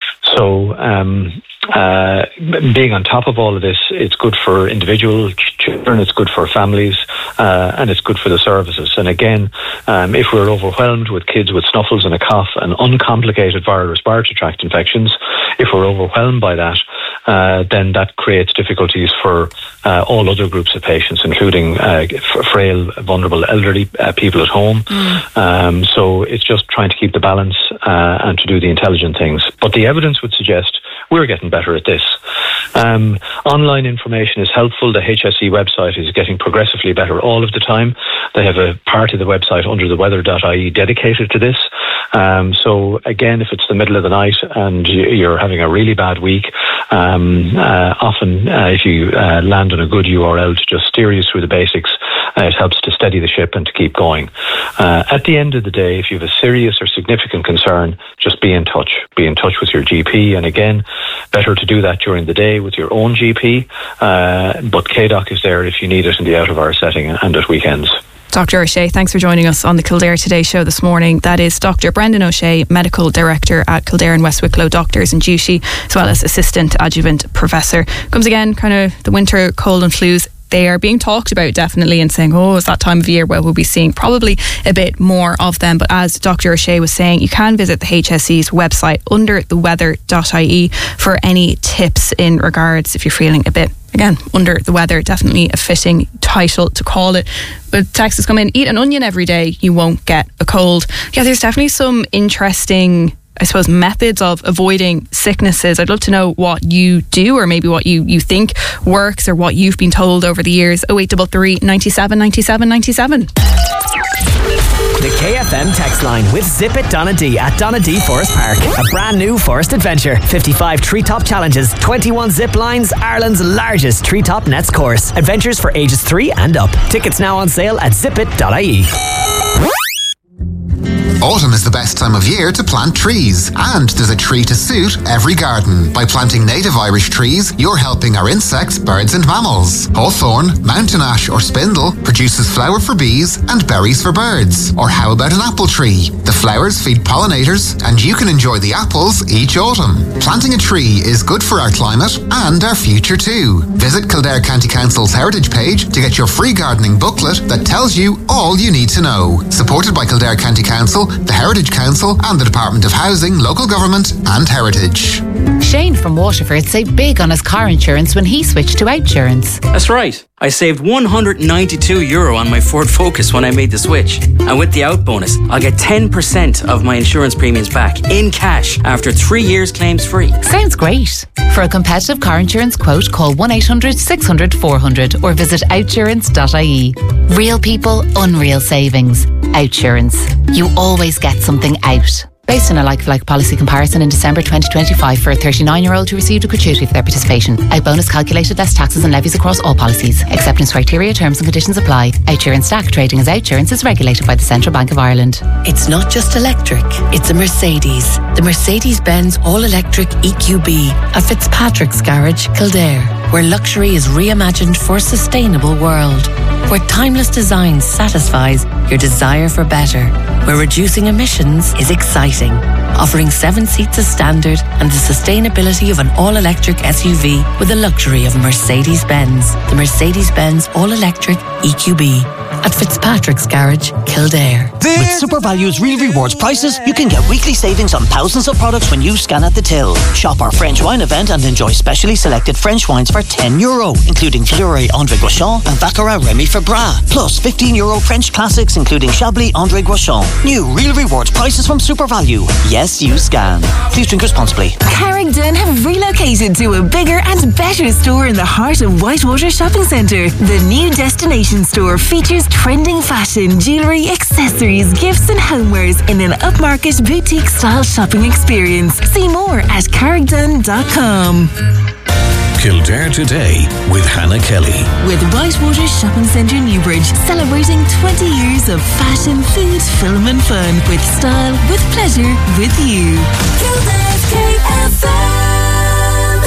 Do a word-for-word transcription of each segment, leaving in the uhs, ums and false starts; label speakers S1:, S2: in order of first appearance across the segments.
S1: So um, uh, being on top of all of this, it's good for individual children, it's good for families, uh, and it's good for the services. And again, um, if we're overwhelmed with kids with snuffles and a cough and uncomplicated viral respiratory tract infections, if we're overwhelmed by that, uh, then that creates difficulties for uh, all other groups of patients, including uh, frail, vulnerable, elderly uh, people at home. Mm. Um, so it's just trying to keep the balance uh, and to do the intelligent things. But the evidence would suggest we're getting better at this. Um, online information is helpful. The H S E website is getting progressively better all of the time. They have a part of the website under the weather dot I E dedicated to this. Um, so again, if it's the middle of the night and you're having a really bad week, um, uh, often uh, if you uh, land on a good U R L to just steer you through the basics, uh, it helps to steady the ship and to keep going. Uh, at the end of the day, if you have a serious or significant concern, just be in touch. Be in touch with your G P. And again, better to do that during the day with your own G P. Uh, but K D O C is there if you need it in the out-of-hours setting and at weekends.
S2: Doctor O'Shea, thanks for joining us on the Kildare Today show this morning. That is Doctor Brendan O'Shea, Medical Director at Kildare and West Wicklow Doctors in Duty, as well as Assistant Adjuvant Professor. Comes again, kind of the winter cold and flus. They are being talked about definitely and saying, oh, it's that time of year where we'll be seeing probably a bit more of them. But as Doctor O'Shea was saying, you can visit the H S E's website under the weather dot I E for any tips in regards if you're feeling a bit, again, under the weather. Definitely a fitting title to call it. But text has come in, eat an onion every day, you won't get a cold. Yeah, there's definitely some interesting, I suppose, methods of avoiding sicknesses. I'd love to know what you do, or maybe what you, you think works, or what you've been told over the years. oh eight three three, nine seven, nine seven, nine seven.
S3: The K F M text line with Zip It Donadee at Donadee Forest Park. A brand new forest adventure. fifty-five treetop challenges, twenty-one zip lines, Ireland's largest treetop nets course. Adventures for ages three and up. Tickets now on sale at zip it dot I E.
S4: Autumn is the best time of year to plant trees, and there's a tree to suit every garden. By planting native Irish trees, you're helping our insects, birds and mammals. Hawthorn, mountain ash or spindle produces flower for bees and berries for birds. Or how about an apple tree? The flowers feed pollinators and you can enjoy the apples each autumn. Planting a tree is good for our climate and our future too. Visit Kildare County Council's Heritage page to get your free gardening booklet that tells you all you need to know. Supported by Kildare County Council, the Heritage Council and the Department of Housing, Local Government and Heritage.
S5: Shane from Waterford saved big on his car insurance when he switched to Outsurance.
S6: That's right. I saved one hundred ninety-two euro on my Ford Focus when I made the switch. And with the out bonus, I'll get ten percent of my insurance premiums back in cash after three years claims free.
S5: Sounds great. For a competitive car insurance quote, call one eight hundred, six hundred, four hundred or visit outsurance dot I E. Real people, unreal savings. Outsurance. You always get something out. Based on a like-for-like policy comparison in December twenty twenty-five for a thirty-nine-year-old who received a gratuity for their participation. Out bonus calculated less taxes and levies across all policies. Acceptance criteria, terms and conditions apply. Outsurance Stack trading as Outsurance is regulated by the Central Bank of Ireland.
S7: It's not just electric, it's a Mercedes. The Mercedes-Benz All-Electric E Q B at Fitzpatrick's Garage, Kildare, where luxury is reimagined for a sustainable world. Where timeless design satisfies your desire for better. Where reducing emissions is exciting. Offering seven seats as standard and the sustainability of an all-electric S U V with the luxury of Mercedes-Benz. The Mercedes-Benz All-Electric E Q B at Fitzpatrick's Garage, Kildare.
S8: With SuperValue's Real Rewards prices, you can get weekly savings on thousands of products when you scan at the till. Shop our French wine event and enjoy specially selected French wines for ten euro, including Fleury André Gauchon and Baccarat Remy for Bras. Plus fifteen euro French classics, including Chablis André Gauchon. New Real Rewards prices from SuperValue. Yes, you scan. Please drink responsibly.
S9: Carrickden have relocated to a bigger and better store in the heart of Whitewater Shopping Centre. The new destination store features trending fashion, jewellery, accessories, gifts and homewares in an upmarket boutique style shopping experience. See more at carrickden dot com.
S10: Kildare Today with Hannah Kelly.
S9: With Whitewater Shopping Centre Newbridge, celebrating twenty years of fashion, food, film and fun. With style, with pleasure, with you. Kildare's K F M.
S2: Now,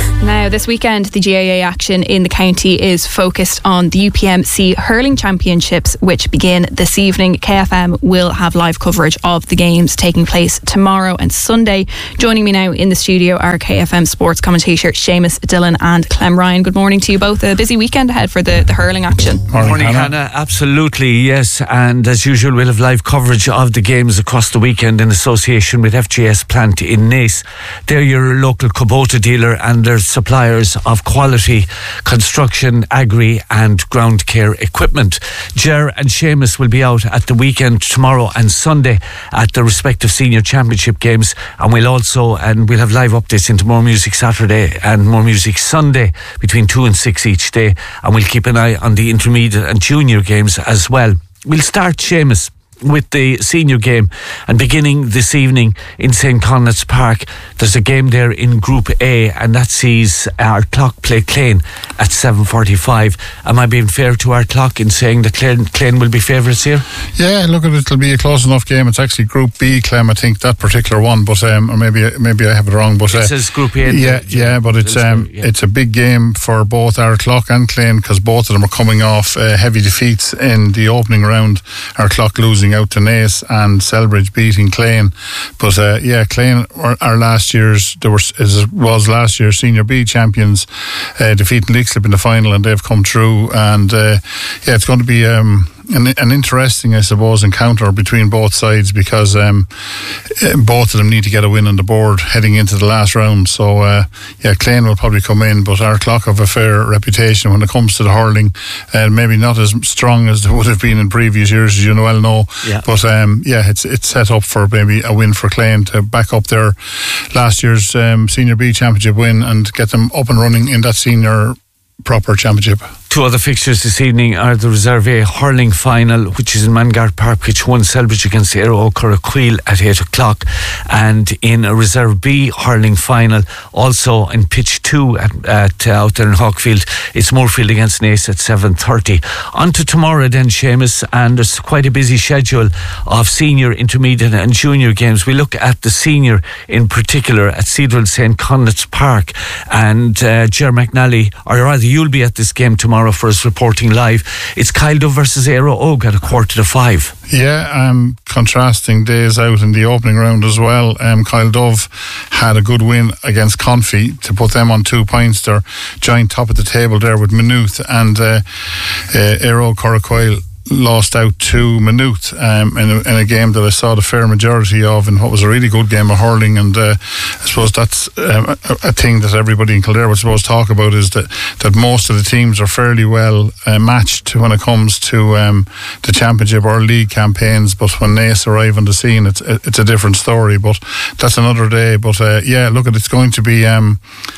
S2: Now, this weekend, the G A A action in the county is focused on the U P M C Hurling Championships, which begin this evening. K F M will have live coverage of the games taking place tomorrow and Sunday. Joining me now in the studio are K F M sports commentator Seamus Dillon and Clem Ryan. Good morning to you both. A busy weekend ahead for the, the hurling action.
S11: Morning, morning Hannah. Hannah. Absolutely, yes. And as usual, we'll have live coverage of the games across the weekend in association with F G S Plant in Naas. They're your local Kubota dealer and their suppliers of quality construction, agri and ground care equipment. Ger and Seamus will be out at the weekend tomorrow and Sunday at the respective senior championship games, and we'll also and we'll have live updates into More Music Saturday and More Music Sunday between two and six each day, and we'll keep an eye on the intermediate and junior games as well. We'll start, Seamus, with the senior game, and beginning this evening in Saint Conleth's Park, there's a game there in Group A, and that sees Ardclough play Clane at seven forty-five. Am I being fair to Ardclough in saying that Clane, Clane will be favourites here?
S12: Yeah, look, it'll be a close enough game. It's actually Group B, Clem, I think, that particular one, but um, or maybe maybe I have it wrong. But
S11: it uh, says Group A.
S12: Yeah, the, yeah, but it's um, yeah. it's a big game for both Ardclough and Clane, because both of them are coming off uh, heavy defeats in the opening round. Ardclough losing out to Naas and Selbridge beating Clane, but uh, yeah, Clane are, are last year's there was as was last year's Senior B champions, uh, defeating Leixlip in the final, and they've come through. And uh, yeah, it's going to be um, an, an interesting, I suppose, encounter between both sides, because um, both of them need to get a win on the board heading into the last round. So uh, yeah, Clane will probably come in, but Ardclough have a fair reputation when it comes to the hurling, and uh, maybe not as strong as they would have been in previous years, as you well know.
S11: Yeah.
S12: But um, yeah, it's it's set up for maybe a win for Clane to back up their last year's um, Senior B championship win and get them up and running in that senior proper championship.
S11: Two other fixtures this evening are the Reserve A hurling final, which is in Mangart Park, pitch one, Selbridge against Aero Corraquil at eight o'clock, and in a Reserve B hurling final, also in pitch two at, at uh, out there in Hawkfield, it's Moorfield against Naas at seven thirty. On to tomorrow then, Seamus, and there's quite a busy schedule of senior, intermediate and junior games. We look at the senior in particular at Cedarville Saint Conleth's Park, and uh, Ger McNally, or rather you'll be at this game tomorrow for us reporting live. It's Kyle Dove versus Aero Og at a quarter to five.
S12: Yeah, um, contrasting days out in the opening round as well. Um, Kyle Dove had a good win against Confey to put them on two points. They're joint top of the table there with Maynooth, and uh, uh, Aero Corraquil lost out to Maynooth um, in, a, in a game that I saw the fair majority of, in what was a really good game of hurling. And uh, I suppose that's um, a, a thing that everybody in Kildare would suppose talk about, is that, that most of the teams are fairly well uh, matched when it comes to um, the championship or league campaigns, but when Naas arrive on the scene, it's it's a different story. But that's another day. But uh, yeah, look, it's going to be um,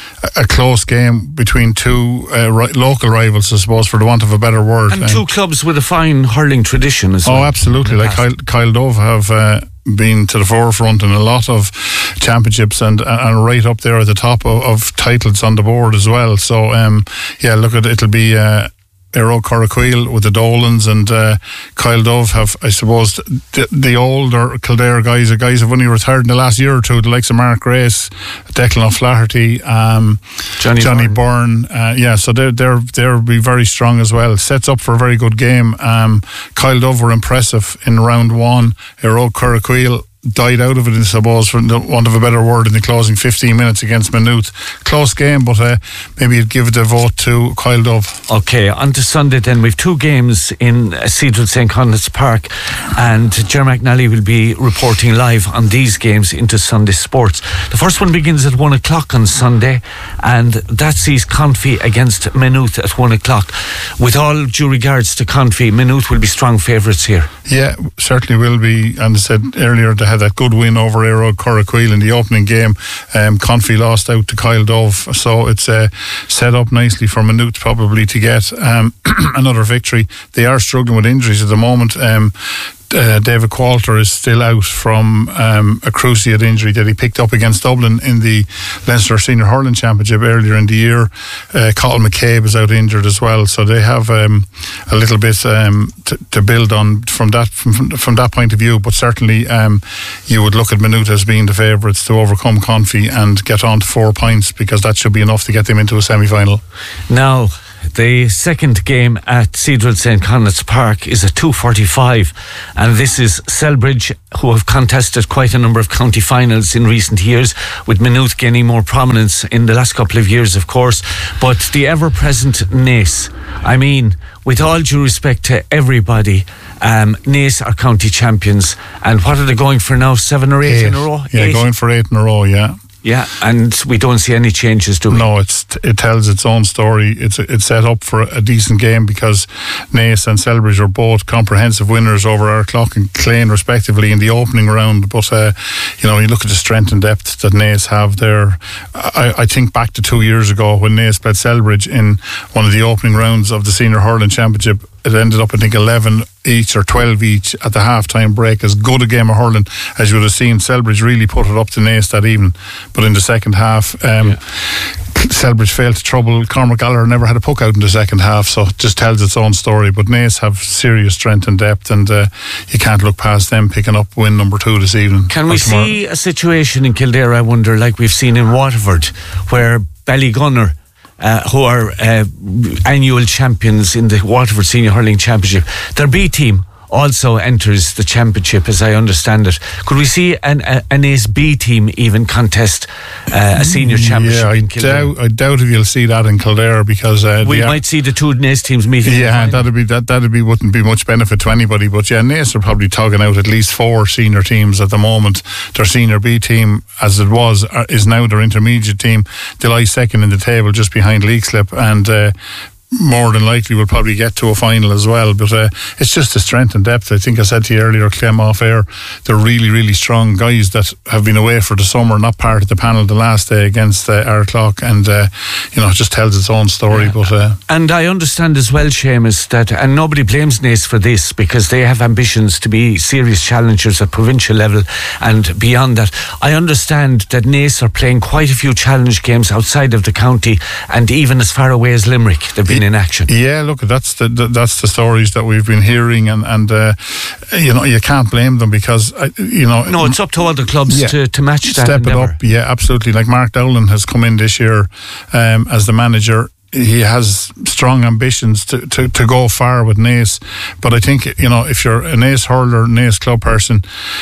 S12: a close game between two uh, ri- local rivals, I suppose, for the want of a better word.
S11: And two um, clubs with a fine hurling tradition as well.
S12: Oh, absolutely. Like Kyle, Kyle Dove have uh, been to the forefront in a lot of championships, and and right up there at the top of, of titles on the board as well. So um, yeah, look, at it'll be uh, Aero Corraquil with the Dolans, and uh, Kyle Dove have, I suppose, the, the older Kildare guys, the guys have only retired in the last year or two, the likes of Mark Grace, Declan O'Flaherty, um,
S11: Johnny,
S12: Johnny Byrne. Byrne uh, yeah, so they're, they're, they'll be very strong as well. Sets up for a very good game. Um, Kyle Dove were impressive in round one. Aero Corraquil died out of it, I suppose, for the want of a better word, in the closing fifteen minutes against Maynooth. Close game, but uh, maybe you'd give it a vote to Kyle Dove.
S11: Okay, on to Sunday then. We've two games in uh, Cedarville Saint Conleth's Park, and Ger McNally will be reporting live on these games into Sunday sports. The first one begins at one o'clock on Sunday, and that sees Confey against Maynooth at one o'clock. With all due regards to Confey, Maynooth will be strong favourites here.
S12: Yeah, certainly will be. And I said earlier, they had that good win over Aero Corraquil in the opening game. Um, Confey lost out to Kyle Dove, so it's uh, set up nicely for Maynooth probably to get um, another victory. They are struggling with injuries at the moment. Um, uh, David Coulter is still out from um, a cruciate injury that he picked up against Dublin in the Leinster Senior Hurling Championship earlier in the year. Uh, Colin McCabe is out injured as well, so they have um, a little bit um, to, to build on from that from, from that point of view. But certainly, um, you would look at Maynooth as being the favourites to overcome Confi and get on to four points, because that should be enough to get them into a semi-final.
S11: Now, the second game at Cedarwood Saint Conleth's Park is at two forty-five, and this is Selbridge, who have contested quite a number of county finals in recent years, with Maynooth gaining more prominence in the last couple of years, of course. But the ever-present Naas, I mean, with all due respect to everybody, um, Naas are county champions, and what are they going for now? Seven or eight, eight. in a row?
S12: Yeah,
S11: eight?
S12: going for eight in a row, yeah.
S11: Yeah, and we don't see any changes, do we?
S12: No, it's it tells its own story. It's it's set up for a decent game, because Naas and Selbridge are both comprehensive winners over Ardclough and Clane, respectively, in the opening round. But uh, you know, you look at the strength and depth that Naas have there. I, I think back to two years ago when Naas played Selbridge in one of the opening rounds of the Senior Hurling Championship. It ended up, I think, eleven each or twelve each at the half-time break. As good a game of hurling as you would have seen. Selbridge really put it up to Naas that evening. But in the second half, um, yeah. Selbridge failed to trouble. Cormac Gallagher never had a puck out in the second half, so it just tells its own story. But Naas have serious strength and depth, and uh, you can't look past them picking up win number two this evening.
S11: Can we see a situation in Kildare, I wonder, like we've seen in Waterford, where Ballygunner, Uh, who are uh, annual champions in the Waterford Senior Hurling Championship, their B team also enters the championship, as I understand it. Could we see an, a, an Naas B team even contest uh, a senior championship
S12: yeah, I
S11: in Kildare?
S12: Doubt, I doubt if you'll see that in Kildare, because uh,
S11: we might see the two Naas teams meeting.
S12: Yeah, that'd be that that'd be wouldn't be much benefit to anybody. But yeah, Naas are probably tugging out at least four senior teams at the moment. Their senior B team, as it was, is now their intermediate team. They lie second in the table, just behind Leixlip, and Uh, more than likely will probably get to a final as well. But uh, it's just the strength and depth. I think I said to you earlier, Clem, off air, they're really really strong guys that have been away for the summer, not part of the panel the last day against uh, Ardclough, and uh, you know, it just tells its own story. Yeah. But uh,
S11: and I understand as well, Seamus, that, and nobody blames Naas for this, because they have ambitions to be serious challengers at provincial level and beyond that. I understand that Naas are playing quite a few challenge games outside of the county, and even as far away as Limerick they've been in action.
S12: Yeah, look, that's the, the that's the stories that we've been hearing, and and uh, you know, you can't blame them, because uh, you know,
S11: no, it's up to all the clubs yeah, to, to match that
S12: step
S11: endeavour.
S12: it up. Yeah, absolutely. Like Mark Dowling has come in this year um, as the manager. He has strong ambitions to, to, to go far with Naas, but I think, you know, if you're a Naas hurler, Naas club person,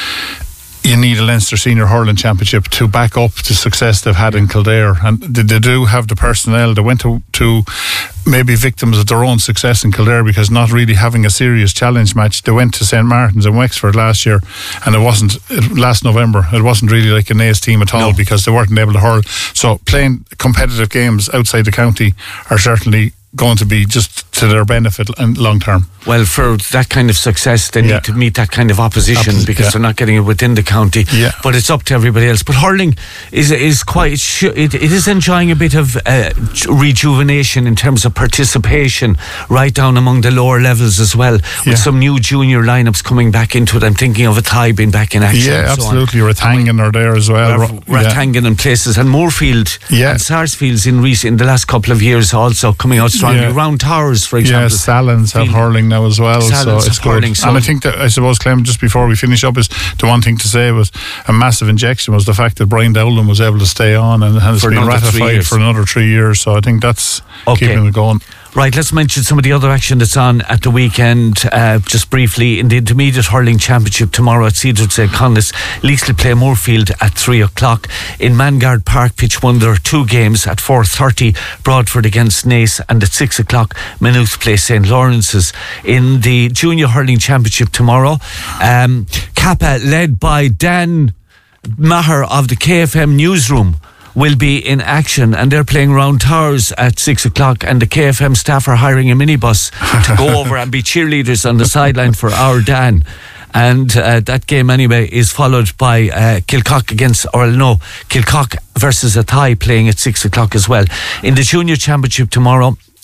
S12: you need a Leinster Senior Hurling Championship to back up the success they've had in Kildare, and they, they do have the personnel. They went to, to maybe victims of their own success in Kildare, because not really having a serious challenge match. They went to Saint Martin's in Wexford last year, and it wasn't it, last November. It wasn't really like a Naas team at all, no. because they weren't able to hurl. So playing competitive games outside the county are certainly going to be just to their benefit and long term.
S11: Well, for that kind of success, they
S12: yeah.
S11: need to meet that kind of opposition, Absol- because
S12: yeah.
S11: they're not getting it within the county.
S12: Yeah.
S11: But it's up to everybody else. But hurling is is quite it, it is enjoying a bit of uh, rejuvenation in terms of participation right down among the lower levels as well, with
S12: yeah.
S11: some new junior lineups coming back into it. I'm thinking of Athy being back in action.
S12: Yeah,
S11: and so
S12: absolutely. Rathangan are there as well.
S11: Rathangan
S12: yeah.
S11: and places, and Moorfield
S12: yeah.
S11: and Sarsfields in recent in the last couple of years also coming out strongly.
S12: Yeah.
S11: Round Towers, for example.
S12: Yeah, Salins have hurling now as well.
S11: Salins
S12: so it's good.
S11: Hurling, so
S12: and I think that, I suppose, Clem, just before we finish up, is the one thing to say was a massive injection was the fact that Brian Dowling was able to stay on and has
S11: for
S12: been ratified for another three years. So I think that's
S11: okay.
S12: keeping it going.
S11: Right, let's mention some of the other action that's on at the weekend. Uh, just briefly, in the Intermediate Hurling Championship tomorrow at Cedarwood Saint Conleth's, Leixlip play Moorfield at three o'clock. In Mangard Park, pitch one, there are two games at four thirty, Broadford against Naas, and at six o'clock, Maynooth play Saint Lawrence's. In the Junior Hurling Championship tomorrow, um, Kappa, led by Dan Maher of the K F M Newsroom, will be in action, and they're playing Round Towers at six o'clock, and the K F M staff are hiring a minibus to go over and be cheerleaders on the sideline for our Dan. And uh, that game anyway is followed by uh, Kilcock against, or no, Kilcock versus Athy playing at six o'clock as well. In the Junior Championship tomorrow,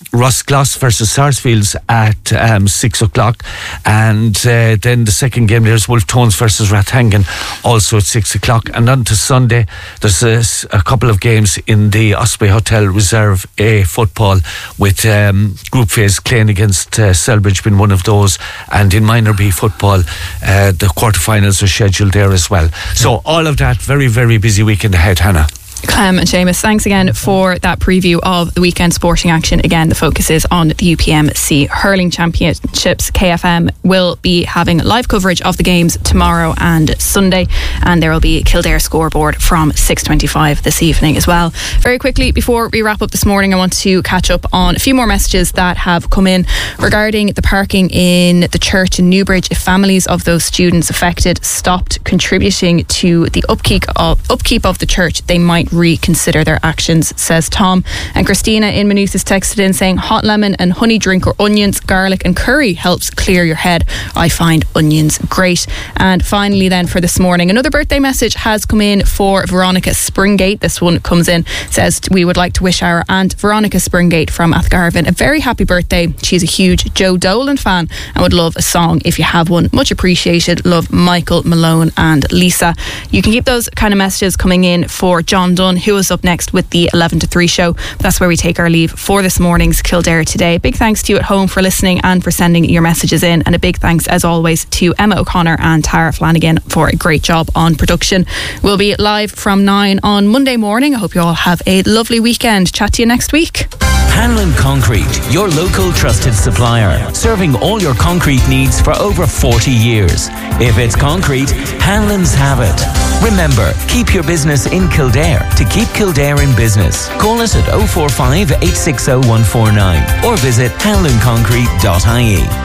S11: Rossgloss versus Sarsfields at um, six o'clock, and uh, then the second game there's Wolf Tones versus Rathangan, also at six o'clock. And on to Sunday, there's a, a couple of games in the Osprey Hotel Reserve A football, with um, group phase Clane against uh, Selbridge being one of those, and in minor B football, uh, the quarterfinals are scheduled there as well. So all of that, very, very busy weekend ahead, Hannah.
S2: Clem and Seamus, thanks again for that preview of the weekend sporting action. Again, the focus is on the U P M C Hurling Championships. K F M will be having live coverage of the games tomorrow and Sunday, and there will be Kildare scoreboard from six twenty-five this evening as well. Very quickly, before we wrap up this morning, I want to catch up on a few more messages that have come in regarding the parking in the church in Newbridge. If families of those students affected stopped contributing to the upkeep of, upkeep of the church, they might reconsider their actions, says Tom. And Christina in Maynooth has texted in saying hot lemon and honey drink or onions, garlic and curry helps clear your head. I find onions great. And finally then for this morning, another birthday message has come in for Veronica Springate. This one comes in, says we would like to wish our Aunt Veronica Springate from Athgarvin a very happy birthday. She's a huge Joe Dolan fan and would love a song if you have one. Much appreciated. Love, Michael, Malone and Lisa. You can keep those kind of messages coming in for John Dunn, who is up next with the eleven to three show. That's where we take our leave for this morning's Kildare Today. Big thanks to you at home for listening and for sending your messages in, and a big thanks as always to Emma O'Connor and Tara Flanagan for a great job on production. We'll be live from nine on Monday morning. I hope you all have a lovely weekend. Chat to you next week.
S13: Hanlon Concrete, your local trusted supplier, serving all your concrete needs for over forty years. If it's concrete, Hanlon's have it. Remember, keep your business in Kildare to keep Kildare in business. Call us at oh four five, eight six oh, one four nine or visit hanlon concrete dot I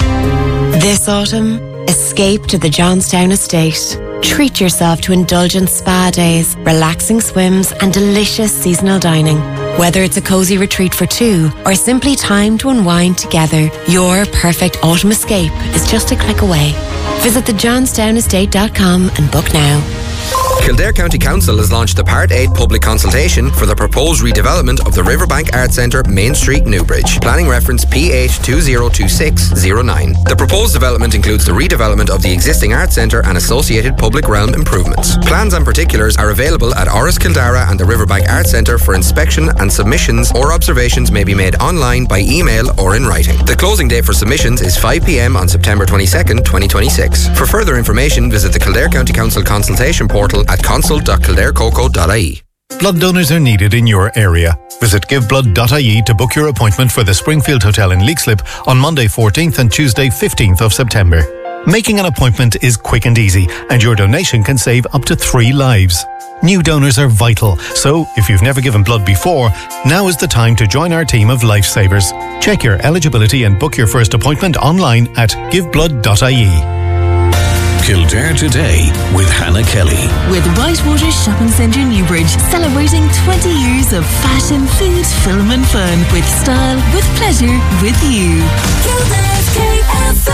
S13: E.
S14: This autumn, escape to the Johnstown Estate. Treat yourself to indulgent spa days, relaxing swims and delicious seasonal dining. Whether it's a cosy retreat for two or simply time to unwind together, your perfect autumn escape is just a click away. Visit the johnstown estate dot com and book now.
S15: Kildare County Council has launched the Part eight public consultation for the proposed redevelopment of the Riverbank Arts Centre, Main Street, Newbridge. Planning reference P eight two zero two six zero nine. The proposed development includes the redevelopment of the existing Arts Centre and associated public realm improvements. Plans and particulars are available at Oris Kildara and the Riverbank Arts Centre for inspection, and submissions or observations may be made online, by email or in writing. The closing date for submissions is five p m on September twenty-second, twenty twenty-six. For further information, visit the Kildare County Council consultation portal at consult dot kildare coco dot I E.
S16: Blood donors are needed in your area. Visit give blood dot I E to book your appointment for the Springfield Hotel in Leixlip on Monday fourteenth and Tuesday fifteenth of September. Making an appointment is quick and easy, and your donation can save up to three lives. New donors are vital, so if you've never given blood before, now is the time to join our team of lifesavers. Check your eligibility and book your first appointment online at give blood dot I E.
S10: Kildare Today with Hannah Kelly.
S9: With Whitewater Shopping Centre Newbridge, celebrating twenty years of fashion, food, film and fun. With style, with pleasure, with you. Kildare's K F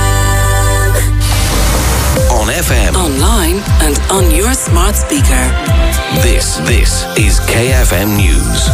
S9: M.
S10: On F M.
S17: Online and on your smart speaker.
S10: This, this is K F M News.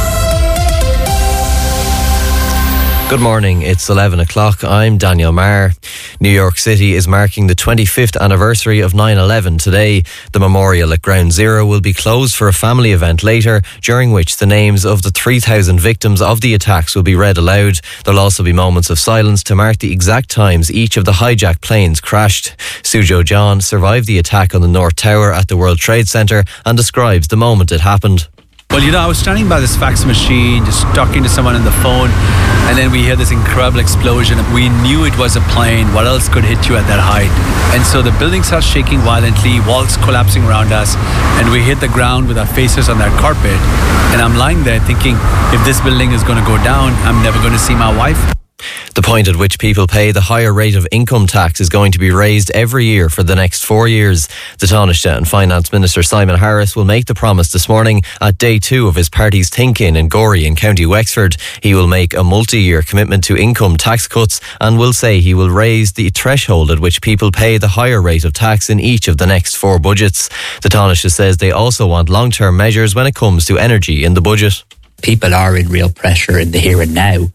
S18: Good morning, it's eleven o'clock. I'm Daniel Marr. New York City is marking the twenty-fifth anniversary of nine eleven today. The memorial at Ground Zero will be closed for a family event later, during which the names of the three thousand victims of the attacks will be read aloud. There'll also be moments of silence to mark the exact times each of the hijacked planes crashed. Sujo John survived the attack on the North Tower at the World Trade Center and describes the moment it happened.
S19: Well, you know, I was standing by this fax machine, just talking to someone on the phone, and then we heard this incredible explosion. We knew it was a plane. What else could hit you at that height? And so the building starts shaking violently, walls collapsing around us, and we hit the ground with our faces on that carpet. And I'm lying there thinking, if this building is going to go down, I'm never going to see my wife.
S18: The point at which people pay the higher rate of income tax is going to be raised every year for the next four years. The Taoiseach and Finance Minister Simon Harris will make the promise this morning at day two of his party's think-in in Gorey in County Wexford. He will make a multi-year commitment to income tax cuts and will say he will raise the threshold at which people pay the higher rate of tax in each of the next four budgets. The Taoiseach says they also want long-term measures when it comes to energy in the budget.
S20: People are in real pressure in the here and now.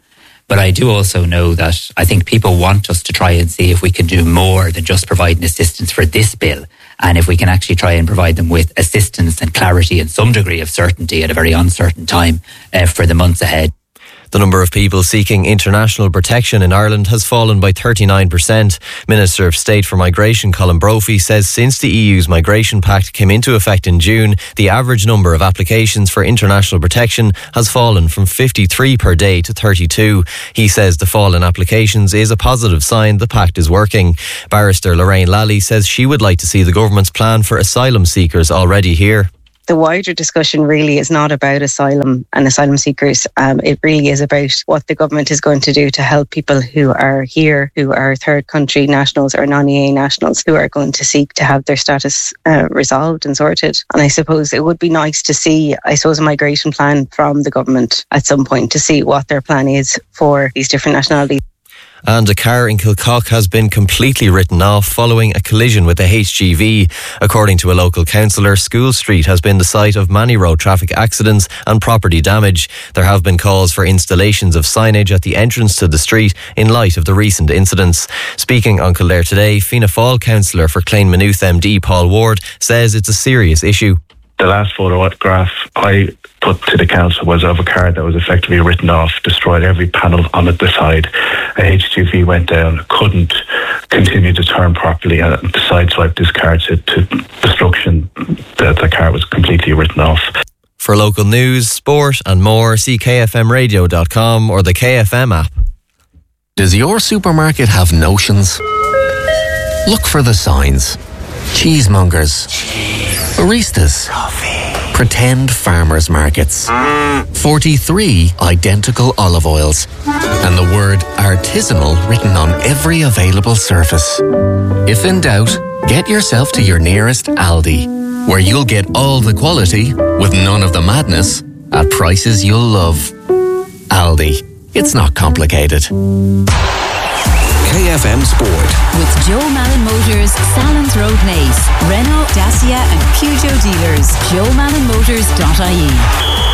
S20: But I do also know that I think people want us to try and see if we can do more than just providing assistance for this bill. And if we can actually try and provide them with assistance and clarity and some degree of certainty at a very uncertain time uh, for the months ahead.
S18: The number of people seeking international protection in Ireland has fallen by thirty-nine percent. Minister of State for Migration Colin Brophy says since the E U's Migration Pact came into effect in June, the average number of applications for international protection has fallen from fifty-three per day to thirty-two. He says the fall in applications is a positive sign the pact is working. Barrister Lorraine Lally says she would like to see the government's plan for asylum seekers already here.
S21: The wider discussion really is not about asylum and asylum seekers. Um, it really is about what the government is going to do to help people who are here, who are third country nationals or non-E A nationals, who are going to seek to have their status uh, resolved and sorted. And I suppose it would be nice to see, I suppose, a migration plan from the government at some point to see what their plan is for these different nationalities.
S18: And a car in Kilcock has been completely written off following a collision with a H G V. According to a local councillor, School Street has been the site of many road traffic accidents and property damage. There have been calls for installations of signage at the entrance to the street in light of the recent incidents. Speaking on Kildare Today, Fianna Fáil councillor for Clane Maynooth M D Paul Ward says it's a serious issue.
S22: The last photograph I put to the council was of a car that was effectively written off, destroyed every panel on it, the side. A H G V went down, couldn't continue to turn properly, and the sideswiped this car to, to destruction. The, the car was completely written off.
S18: For local news, sport and more, see K F M radio dot com or the K F M app.
S23: Does your supermarket have notions? Look for the signs. Cheesemongers. Baristas. Coffee. Pretend farmers markets. forty-three identical olive oils. And the word artisanal written on every available surface. If in doubt, get yourself to your nearest Aldi, where you'll get all the quality with none of the madness at prices you'll love. Aldi. It's not complicated.
S10: K F M Sport.
S24: With Joe Malin Motors, Salons Road Nace, Renault, Dacia and Peugeot dealers. joe malin motors dot I E.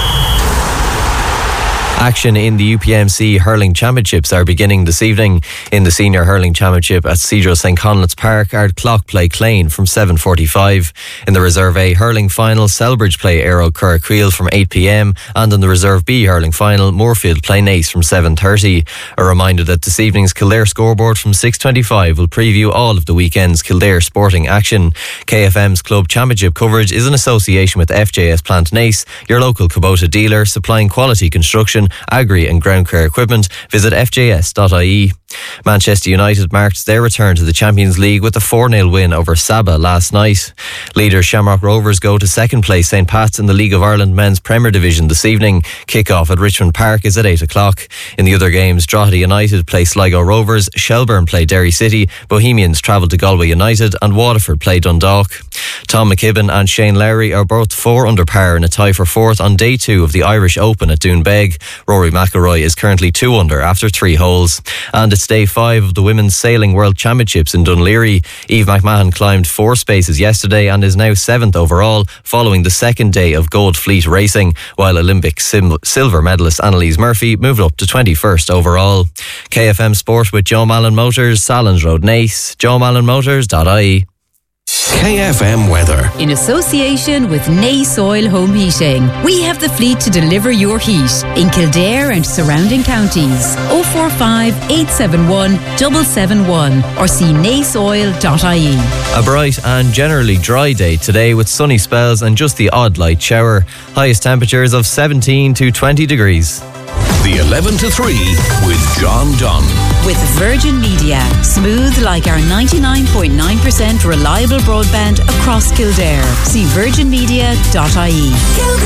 S18: Action in the U P M C Hurling Championships are beginning this evening. In the Senior Hurling Championship at Cedro St Conleth's Park, Ardclough play Clane from seven forty-five. In the Reserve A Hurling Final, Selbridge play Aero Curracreel from eight p.m. and in the Reserve B Hurling Final, Moorfield play Nace from seven thirty. A reminder that this evening's Kildare scoreboard from six twenty-five will preview all of the weekend's Kildare sporting action. K F M's Club Championship coverage is in association with F J S Plant Nace, your local Kubota dealer supplying quality construction, agri and ground care equipment. Visit f j s dot I E. Manchester United marked their return to the Champions League with a four nil win over Saba last night. Leaders Shamrock Rovers go to second place St Pat's in the League of Ireland Men's Premier Division this evening. Kick-off at Richmond Park is at eight o'clock. In the other games, Drogheda United play Sligo Rovers, Shelbourne play Derry City, Bohemians travel to Galway United and Waterford play Dundalk. Tom McKibben and Shane Lowry are both four under par in a tie for fourth on day two of the Irish Open at Doonbeg. Rory McIlroy is currently two under after three holes. And it's day five of the Women's Sailing World Championships in Dunleary. Eve McMahon climbed four spaces yesterday and is now seventh overall following the second day of Gold Fleet racing, while Olympic sim- silver medalist Annalise Murphy moved up to twenty-first overall. K F M Sport with Joe Malin Motors, Salons Road Nace, joe malin motors dot I E.
S10: K F M weather.
S24: In association with Nace Oil Home Heating, we have the fleet to deliver your heat in Kildare and surrounding counties. oh four five, eight seven one, seven seven one or see nace oil dot I E.
S18: A bright and generally dry day today with sunny spells and just the odd light shower. Highest temperatures of seventeen to twenty degrees.
S10: The eleven to three with John Dunn.
S24: With Virgin Media, smooth like our ninety-nine point nine percent reliable broadband across Kildare. See virgin media dot I E.